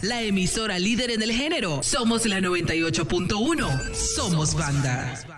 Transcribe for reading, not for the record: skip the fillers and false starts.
la emisora líder en el género. Somos la 98.1. Somos banda.